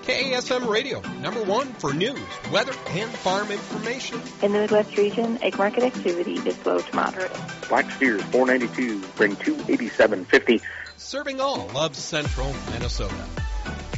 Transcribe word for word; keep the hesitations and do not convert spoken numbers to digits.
K A S M Radio, number one for news, weather, and farm information. In the Midwest region, egg market activity is low to moderate. Black steers, four ninety-two, bring two eighty-seven fifty. Serving all of central Minnesota.